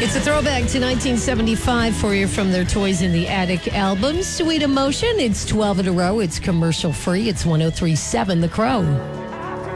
It's a throwback to 1975 for you from their Toys in the Attic album, Sweet Emotion. It's 12 in a row. It's commercial free. It's 103.7 The Crow.